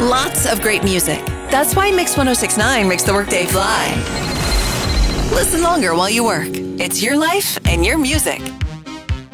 Lots of great music. That's why Mix 1069 makes the workday fly. Listen longer while you work. It's your life and your music.